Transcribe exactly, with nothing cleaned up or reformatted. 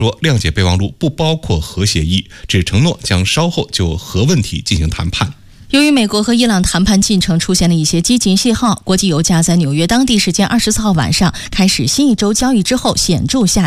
若谅解备忘录不包括核协议，只承诺将稍后就核问题进行谈判。 由于美国和伊朗谈判进程出现了一些激进信号，国际油价在纽约当地时间二十四号晚上开始新一周交易之后显著下